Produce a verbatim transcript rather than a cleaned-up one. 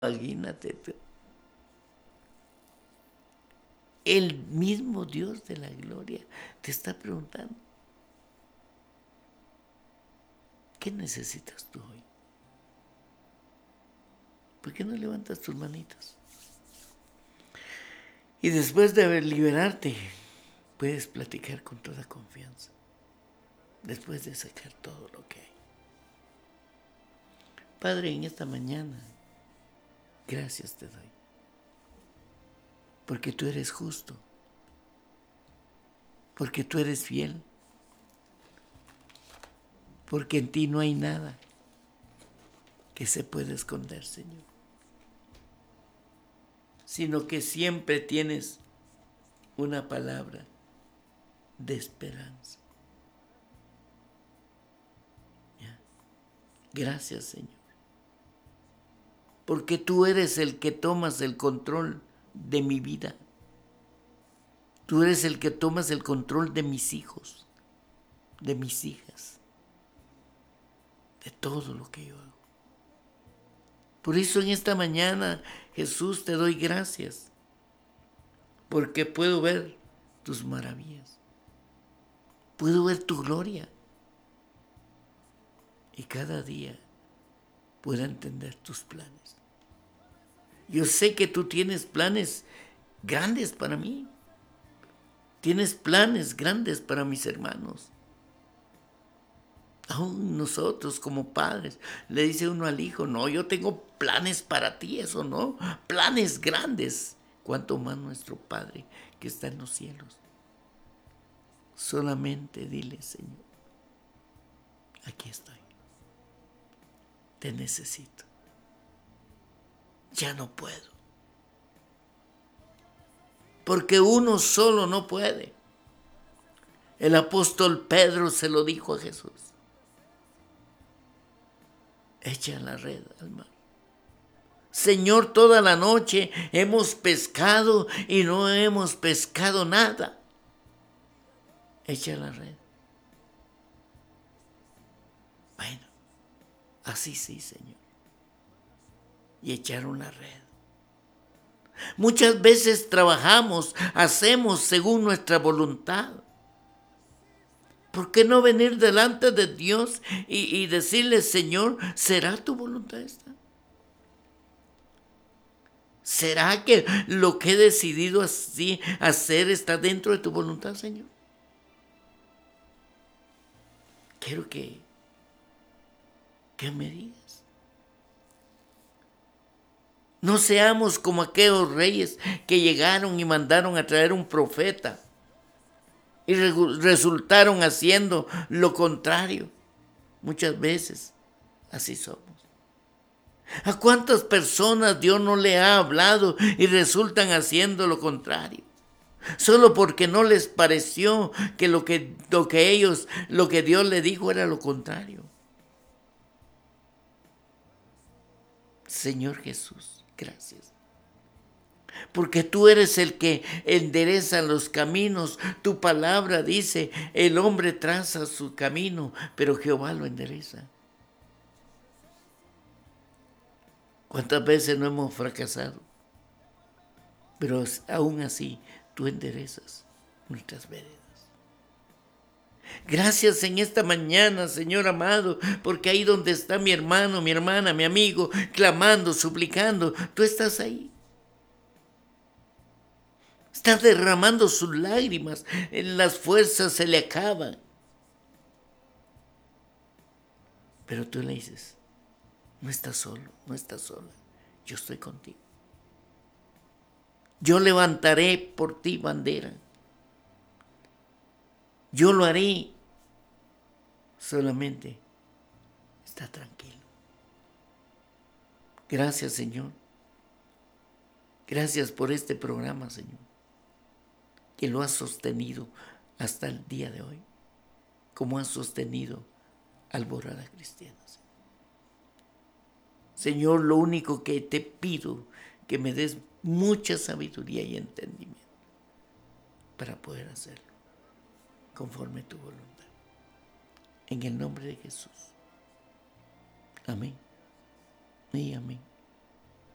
Imagínate tú. El mismo Dios de la gloria te está preguntando, ¿qué necesitas tú hoy? ¿Por qué no levantas tus manitas? Y después de liberarte, puedes platicar con toda confianza. Después de sacar todo lo que hay. Padre, en esta mañana, gracias te doy. Porque tú eres justo. Porque tú eres fiel. Porque en ti no hay nada que se pueda esconder, Señor. Sino que siempre tienes una palabra de esperanza. ¿Ya? Gracias, Señor. Porque tú eres el que tomas el control de mi vida. Tú eres el que tomas el control de mis hijos, de mis hijas, de todo lo que yo hago. Por eso en esta mañana, Jesús, te doy gracias, porque puedo ver tus maravillas, puedo ver tu gloria, y cada día puedo entender tus planes. Yo sé que tú tienes planes grandes para mí, tienes planes grandes para mis hermanos. Aún nosotros como padres, le dice uno al hijo, no, yo tengo planes para ti, eso no, planes grandes. Cuanto más nuestro Padre que está en los cielos. Solamente dile, Señor, aquí estoy, te necesito, ya no puedo. Porque uno solo no puede. El apóstol Pedro se lo dijo a Jesús. Echa la red al mar. Señor, toda la noche hemos pescado y no hemos pescado nada. Echa la red. Bueno, así sí, Señor. Y echaron la red. Muchas veces trabajamos, hacemos según nuestra voluntad. ¿Por qué no venir delante de Dios y, y decirle, Señor, ¿será tu voluntad esta? ¿Será que lo que he decidido así hacer está dentro de tu voluntad, Señor? Quiero que, que me digas. No seamos como aquellos reyes que llegaron y mandaron a traer un profeta y re- resultaron haciendo lo contrario. Muchas veces así somos. ¿A cuántas personas Dios no le ha hablado y resultan haciendo lo contrario? Solo porque no les pareció que lo que, lo que ellos, lo que Dios le dijo era lo contrario. Señor Jesús, gracias. Porque tú eres el que endereza los caminos. Tu palabra dice, el hombre traza su camino, pero Jehová lo endereza. ¿Cuántas veces no hemos fracasado? Pero aún así, tú enderezas nuestras veredas. Gracias en esta mañana, Señor amado, porque ahí donde está mi hermano, mi hermana, mi amigo, clamando, suplicando, tú estás ahí. Estás derramando sus lágrimas, las fuerzas se le acaban. Pero tú le dices, no estás solo, no estás sola, yo estoy contigo. Yo levantaré por ti bandera. Yo lo haré. Solamente está tranquilo. Gracias, Señor. Gracias por este programa, Señor, que lo has sostenido hasta el día de hoy, como has sostenido Alborada Cristiana. Señor, lo único que te pido, que me des mucha sabiduría y entendimiento para poder hacerlo conforme tu voluntad. En el nombre de Jesús. Amén y amén.